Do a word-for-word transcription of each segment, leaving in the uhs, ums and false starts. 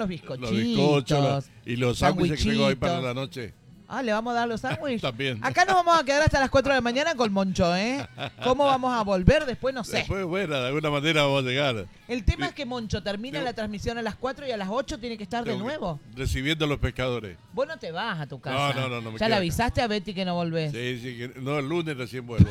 los bizcochitos. Los bizcochos la, y los sándwiches que tengo ahí para la noche. Ah, ¿le vamos a dar los sándwiches? También. Acá nos vamos a quedar hasta las cuatro de la mañana con Moncho, ¿eh? ¿Cómo vamos a volver después? No sé. Después, bueno, de alguna manera vamos a llegar. El tema es que Moncho termina Digo, la transmisión a las cuatro y a las ocho tiene que estar de nuevo. Recibiendo a los pescadores. Vos no te vas a tu casa. No, no, no. no me ¿Ya le avisaste acá. a Betty que no volvés? Sí, sí. Que, no, el lunes recién vuelvo.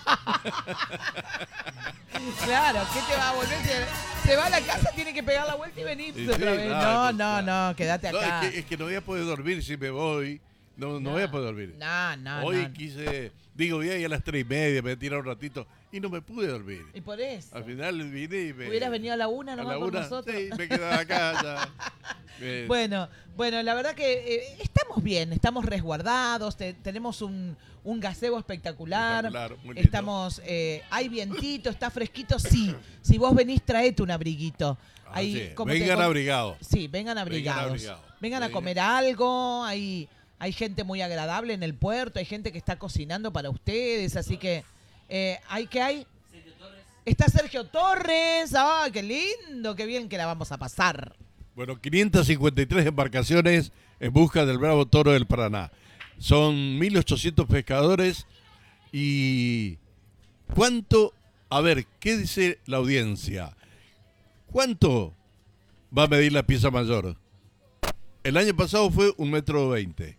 Claro, ¿qué te va a volver? Se, se va a la casa, tiene que pegar la vuelta y venirse sí, otra sí, vez. No, no, no, no, quédate acá. No, es, que, es que no voy a poder dormir si me voy. No, no, no voy a poder dormir. No, no, Hoy no. quise, digo, voy a ir a las tres y media, me voy a tirar un ratito y no me pude dormir. ¿Y por eso? Al final vine y me... ¿Hubieras venido a la una nomás a la por una, nosotros? Sí, me quedaba acá ya. Eh. Bueno, bueno, la verdad que eh, estamos bien, estamos resguardados, te, tenemos un, un gazebo espectacular. espectacular muy lindo. Estamos, eh, hay vientito, está fresquito, sí. Si vos venís, traete un abriguito. Ah, hay, sí. como Vengan te, abrigados. Sí, vengan abrigados. Vengan, abrigado. vengan a comer algo, hay... Hay gente muy agradable en el puerto, hay gente que está cocinando para ustedes, así que eh, hay que hay. Sergio Torres. Está Sergio Torres, ¡ah, qué lindo, qué bien que la vamos a pasar! Bueno, quinientas cincuenta y tres embarcaciones en busca del bravo toro del Paraná. Son mil ochocientos pescadores y ¿cuánto? A ver, ¿qué dice la audiencia? ¿Cuánto va a medir la pieza mayor? El año pasado fue un metro veinte.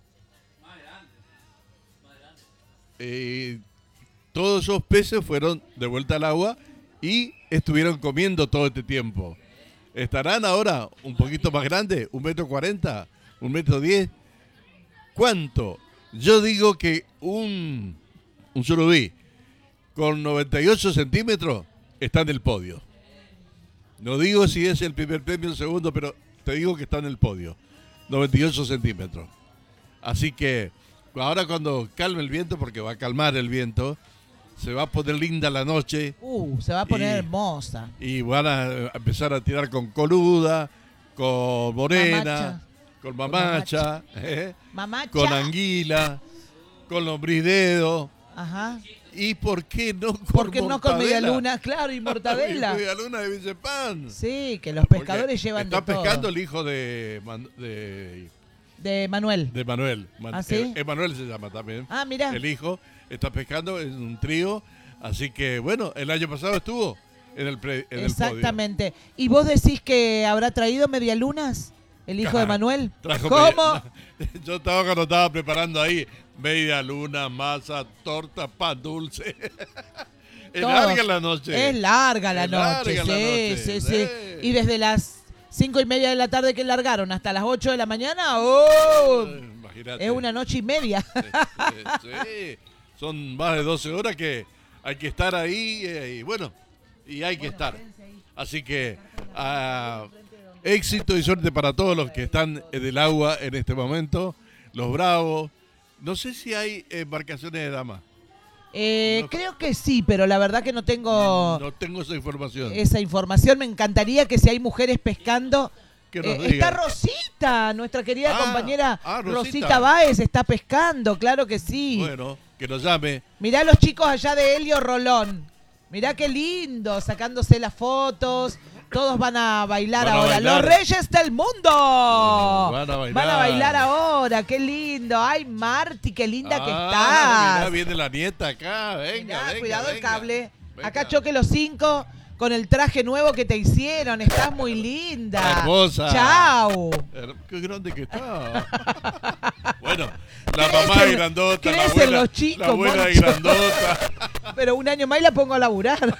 Eh, todos esos peces fueron de vuelta al agua y estuvieron comiendo todo este tiempo. ¿Estarán ahora un poquito más grandes? ¿Un metro cuarenta? ¿Un metro diez? ¿Cuánto? Yo digo que un, un surubí con noventa y ocho centímetros está en el podio. No digo si es el primer premio o el segundo, pero te digo que está en el podio. noventa y ocho centímetros. Así que ahora cuando calme el viento, porque va a calmar el viento, se va a poner linda la noche. Uh, se va a poner y, hermosa. Y van a empezar a tirar con coluda, con morena, mamacha. con mamacha, con, mamacha. ¿eh? Mamacha. con anguila, con lombriz dedo. Ajá. ¿Y por qué no con ¿Por qué mortadela? no con media luna? Claro, y mortadela. media luna de Vicepan. Sí, que los pescadores porque llevan está de todo. Está pescando el hijo de... de De Manuel. De Manuel. Man ¿Ah, sí? Emanuel se llama también. Ah, mira. El hijo está pescando en un trío. Así que, bueno, el año pasado estuvo en el, pre, en Exactamente. El podio. ¿Y vos decís que habrá traído medialunas el hijo ah, de Manuel? ¿Cómo? Media, yo estaba cuando estaba preparando ahí media luna, masa, torta, pan dulce. Es Todos. larga la noche. Es larga la es noche. Larga sí, la noche. sí, sí, sí. Y desde las cinco y media de la tarde que largaron hasta las ocho de la mañana, ¡oh! Imagínate. Es una noche y media. Sí, sí. Son más de doce horas que hay que estar ahí eh, y bueno, y hay que estar. Así que uh, éxito y suerte para todos los que están en el agua en este momento. Los bravos. No sé si hay embarcaciones de damas. Eh, no, creo que sí, pero la verdad que no tengo... No tengo esa información. Esa información. Me encantaría que si hay mujeres pescando... Que nos eh, está Rosita, nuestra querida ah, compañera ah, Rosita. Rosita Báez está pescando, claro que sí. Bueno, que nos llame. Mirá los chicos allá de Helio Rolón. Mirá qué lindo, sacándose las fotos. Todos van a bailar van a ahora. Bailar. Los Reyes del Mundo. Van a bailar. Van a bailar ahora. Qué lindo. Ay, Marti, qué linda ah, que estás. Mirá, viene la nieta acá. Venga, mirá, venga. Cuidado venga, el cable. venga. Acá choque los cinco con el traje nuevo que te hicieron. Estás muy linda. Hermosa. Chau. Qué grande que está. Bueno, la mamá es grandota. La abuela, los chicos, la abuela es grandota. Pero un año más y la pongo a laburar.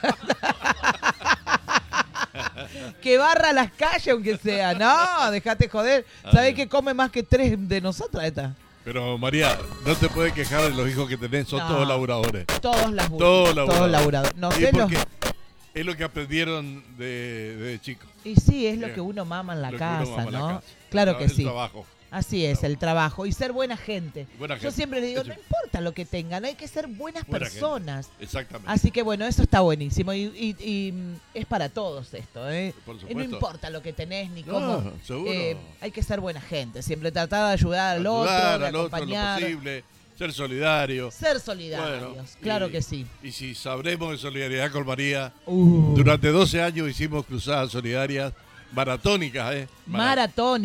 Que barra las calles aunque sea. No, déjate joder. ¿Sabés que come más que tres de nosotras esta? Pero María, no te puedes quejar de los hijos que tenés, son no, todos laburadores. Todos laburadores. Todos laburadores. Todos laburadores. No sé porque los... es lo que aprendieron de, de chicos. Y sí, es lo que uno mama en la lo casa, ¿no? La casa. Claro el, que el sí. Trabajo. Así es, el trabajo. Y ser buena gente. Buena Yo gente. siempre le digo, eso. no importa lo que tengan, hay que ser buenas buena personas. Gente. Exactamente. Así que bueno, eso está buenísimo. Y, y, y es para todos esto, ¿eh? Por y no importa lo que tenés ni no, cómo. Seguro. Eh, hay que ser buena gente. Siempre tratar de ayudar al ayudar otro, de al acompañar. Otro, lo posible, ser solidario. Ser solidarios, bueno, claro y, que sí. Y si sabremos de solidaridad con María, uh. durante doce años hicimos cruzadas solidarias maratónicas, ¿eh? Maratónicas.